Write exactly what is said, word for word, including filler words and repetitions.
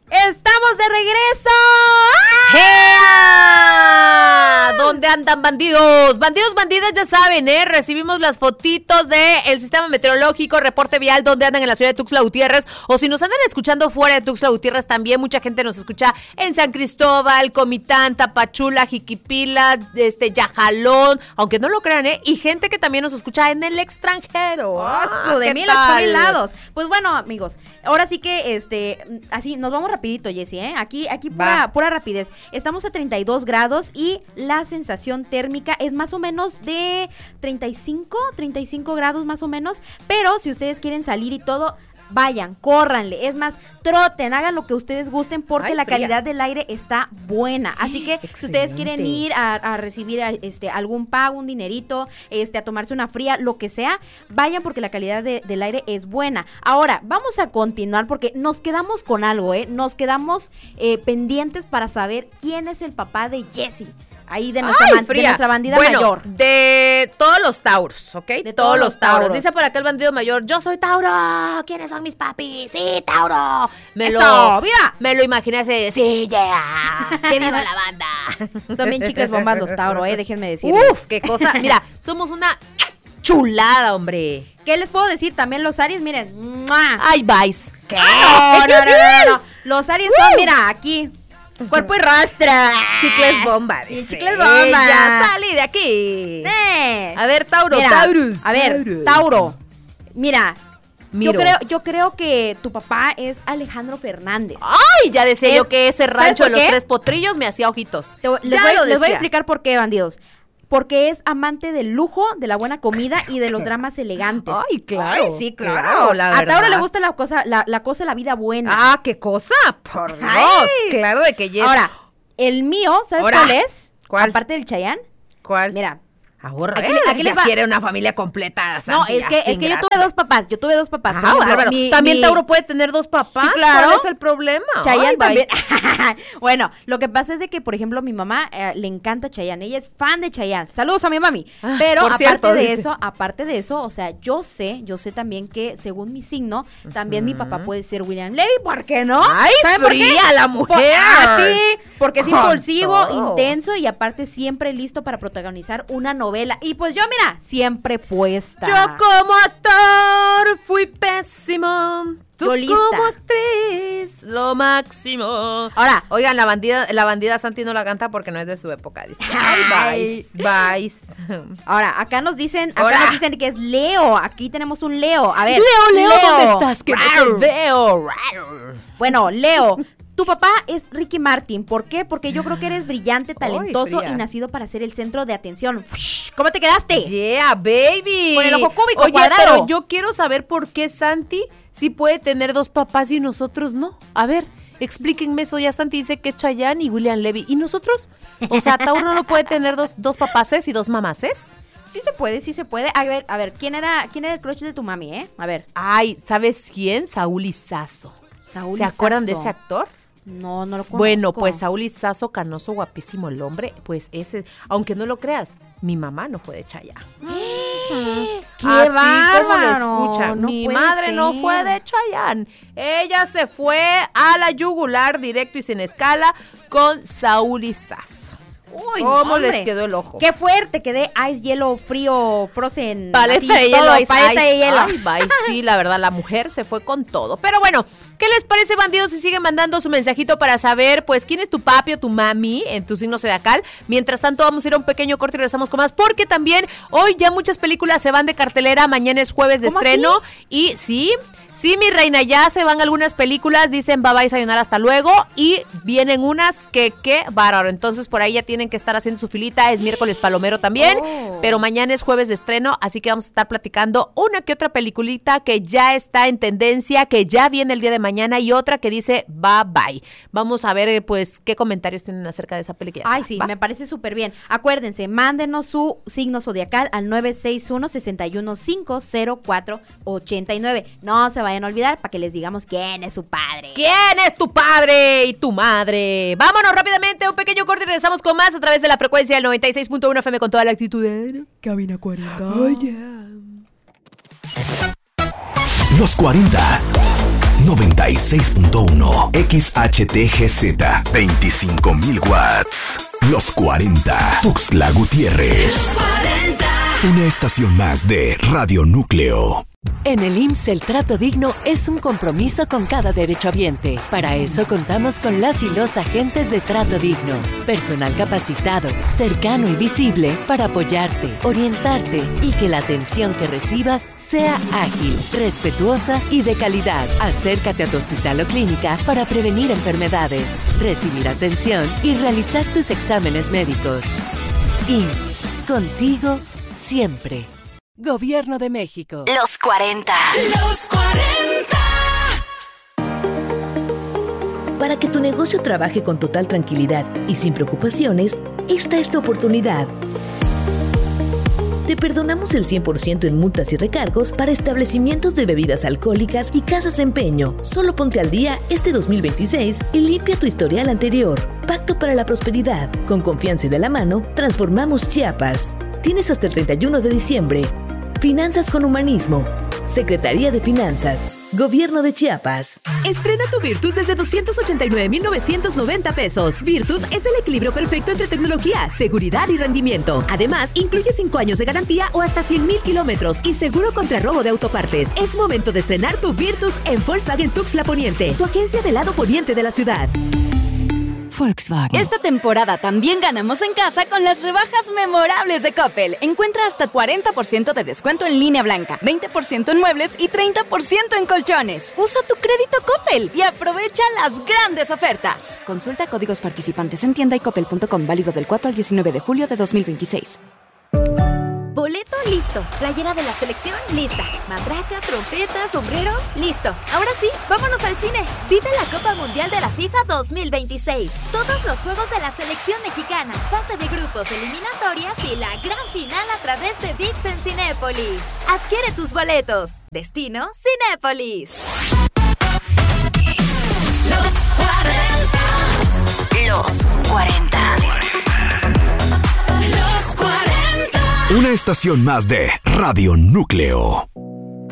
¡Estamos de regreso! ¡Ea! ¿Dónde andan bandidos? Bandidos, bandidas, ya saben, ¿eh? Recibimos las fotitos del sistema meteorológico, reporte vial, donde andan en la ciudad de Tuxtla Gutiérrez. O si nos andan escuchando fuera de Tuxtla Gutiérrez también, mucha gente nos escucha en San Cristóbal, Comitán, Tapachula, Jiquipila, este, Yajalón, aunque no lo crean, ¿eh? Y gente que también nos escucha en el extranjero. ¡Oh, de mil a ocho mil lados! Pues bueno, amigos, ahora sí que, este, así, nos vamos rapidito, Jessy, ¿eh? Aquí, aquí pura, pura rapidez. Estamos a treinta y dos grados y la sensación térmica es más o menos de treinta y cinco, treinta y cinco grados más o menos, pero si ustedes quieren salir y todo, vayan, córranle, es más, troten, hagan lo que ustedes gusten porque Ay, la fría. calidad del aire está buena, así que Excelente. si ustedes quieren ir a, a recibir a, este algún pago, un dinerito, este a tomarse una fría, lo que sea, vayan porque la calidad de, del aire es buena. Ahora, vamos a continuar porque nos quedamos con algo, ¿eh? Nos quedamos eh, pendientes para saber quién es el papá de Jessy. Ahí de nuestra, Ay, man, de nuestra bandida bueno, mayor. De todos los tauros, ¿ok? De todos, todos los los tauros. tauros. Dice por acá el bandido mayor, yo soy Tauro. ¿Quiénes son mis papis? Sí, Tauro. Me Eso, lo, ¡viva! Me lo imaginé así, sí, yeah. ¡Que viva la banda! Son bien chicas bombas los Tauro, eh, déjenme decir. Uf, qué cosa. Mira, somos una chulada, hombre. ¿Qué les puedo decir? También los Aries, miren. ¡mua! Ay, vais. ¿Qué? No, no, no, no, no. Los Aries son, uh. mira, aquí. Cuerpo y rastra. Chicles bomba. Y chicles bomba. Ya salí de aquí. Eh. A ver, Tauro, mira, Taurus. A ver, Taurus. Tauro. Mira. Miro. Yo creo, yo creo que tu papá es Alejandro Fernández. Ay, ya decía es, yo que ese rancho de los qué? tres potrillos me hacía ojitos. Te, les, ya voy, les voy a explicar por qué, bandidos. Porque es amante del lujo, de la buena comida y de los dramas elegantes. Ay, claro. Ay, sí, claro. claro la a verdad. Tauro le gusta la cosa, la, la cosa, la vida buena. Ah, ¿qué cosa? Por Dios. Ay. Claro de que yes. Ahora, el mío, ¿sabes Ahora. cuál es? ¿Cuál? Aparte del Chayanne. ¿Cuál? Mira. Ahorra. Aquí, Aquí, aquí les va. quiere una familia completa. No, es que, es que yo tuve dos papás. Yo tuve dos papás. Ah, ejemplo, mi, También mi... Tauro puede tener dos papás. Sí, claro. ¿Cuál es el problema? Chayanne también. Bueno, lo que pasa es de que, por ejemplo, mi mamá eh, le encanta Chayanne. Ella es fan de Chayanne. Saludos a mi mami. Pero por aparte cierto, de dice. eso, aparte de eso, o sea, yo sé, yo sé también que según mi signo, también uh-huh. mi papá puede ser William Levy. ¿Por qué no? Ay, fría la mujer. Por, ah, sí, porque es impulsivo, todo. intenso y aparte siempre listo para protagonizar una novela. Y pues yo, mira, siempre puesta. Yo como actor fui pésimo. Tú Solista. como actriz, lo máximo. Ahora, oigan, la bandida, la bandida Santi no la canta porque no es de su época. Dice, ay, vais, vais. Ahora, acá nos dicen, acá Ahora. nos dicen que es Leo. Aquí tenemos un Leo. A ver, Leo, Leo, Leo. ¿dónde estás? Que no te veo. Bueno, Leo. Tu papá es Ricky Martin. ¿Por qué? Porque yo creo que eres brillante, talentoso Ay, y nacido para ser el centro de atención. ¿Cómo te quedaste? Yeah, baby. Con el ojo cúbico Oye, cuadrado. Pero yo quiero saber por qué Santi sí puede tener dos papás y nosotros no. A ver, explíquenme eso. Ya Santi dice que es Chayanne y William Levy. ¿Y nosotros? O sea, Tauro no puede tener dos, dos papaces y dos mamaces. Sí se puede, sí se puede. A ver, a ver, ¿quién era, quién era el crush de tu mami, eh? A ver. Ay, ¿sabes quién? Saúl Izazo. Saúl ¿Se acuerdan de ese actor? No, no lo conozco. Bueno, pues Saúl Izazo, canoso, guapísimo el hombre, pues ese, aunque no lo creas, mi mamá no fue de Chayanne. ¡Qué Así bárbaro! como lo escucha, no mi madre ser. no fue de Chayanne. Ella se fue a la yugular directo y sin escala con Saúl Izazo. Uy, ¿Cómo hombre. les quedó el ojo? Qué fuerte, quedé ice, hielo, frío, frozen. Paleta así, de hielo, todo, ice, paleta ice. de hielo. Ay, bye. Sí, la verdad, la mujer se fue con todo. Pero bueno, ¿qué les parece, bandidos? Si siguen mandando su mensajito para saber, pues, quién es tu papi o tu mami en tu signo zodiacal. Mientras tanto, vamos a ir a un pequeño corte y regresamos con más, porque también hoy ya muchas películas se van de cartelera. Mañana es jueves de estreno. Así? Y sí... Sí, mi reina, ya se van algunas películas, dicen bye bye, sayonara, hasta luego, y vienen unas que, qué bárbaro, entonces por ahí ya tienen que estar haciendo su filita, es miércoles palomero también, oh. pero mañana es jueves de estreno, así que vamos a estar platicando una que otra peliculita que ya está en tendencia, que ya viene el día de mañana, y otra que dice bye bye. Vamos a ver, pues, qué comentarios tienen acerca de esa película. Ay, sí, va. Me parece súper bien. Acuérdense, mándenos su signo zodiacal al nueve seis uno, seis uno cinco, cero cuatro ocho nueve. No se vayan a olvidar para que les digamos quién es su padre. ¿Quién es tu padre y tu madre? Vámonos rápidamente a un pequeño corte y regresamos con más a través de la frecuencia del noventa y seis punto uno F M con toda la actitud de Cabina cuarenta. Oh, yeah. Los cuarenta. noventa y seis punto uno. X H T G Z, veinticinco mil watts. Los cuarenta. Tuxtla Gutiérrez. Los cuarenta. Una estación más de Radio Núcleo. En el I M S S el trato digno es un compromiso con cada derechohabiente. Para eso contamos con las y los agentes de Trato Digno. Personal capacitado, cercano y visible para apoyarte, orientarte y que la atención que recibas sea ágil, respetuosa y de calidad. Acércate a tu hospital o clínica para prevenir enfermedades, recibir atención y realizar tus exámenes médicos. I M S S, contigo siempre. Gobierno de México. Los cuarenta. Los cuarenta. Para que tu negocio trabaje con total tranquilidad y sin preocupaciones, esta es tu oportunidad. Te perdonamos el cien por ciento en multas y recargos para establecimientos de bebidas alcohólicas y casas de empeño. Solo ponte al día este dos mil veintiséis y limpia tu historial anterior. Pacto para la prosperidad. Con confianza y de la mano, transformamos Chiapas. Tienes hasta el treinta y uno de diciembre. Finanzas con humanismo. Secretaría de Finanzas. Gobierno de Chiapas. Estrena tu Virtus desde doscientos ochenta y nueve mil novecientos noventa pesos. Virtus es el equilibrio perfecto entre tecnología, seguridad y rendimiento. Además, incluye cinco años de garantía o hasta cien mil kilómetros y seguro contra robo de autopartes. Es momento de estrenar tu Virtus en Volkswagen Tuxtla Poniente, tu agencia del lado poniente de la ciudad. Volkswagen. Esta temporada también ganamos en casa con las rebajas memorables de Coppel. Encuentra hasta cuarenta por ciento de descuento en línea blanca, veinte por ciento en muebles y treinta por ciento en colchones. Usa tu crédito Coppel y aprovecha las grandes ofertas. Consulta códigos participantes en tienda y coppel punto com, válido del cuatro al diecinueve de julio de dos mil veintiséis. Boleto listo, playera de la selección lista, matraca, trompeta, sombrero, listo. Ahora sí, vámonos al cine. Vive la Copa Mundial de la FIFA dos mil veintiséis. Todos los juegos de la selección mexicana, fase de grupos, eliminatorias y la gran final a través de V I X en Cinépolis. Adquiere tus boletos. Destino Cinépolis. Los cuarenta. Los cuarenta. Los cuarenta. Una estación más de Radio Núcleo.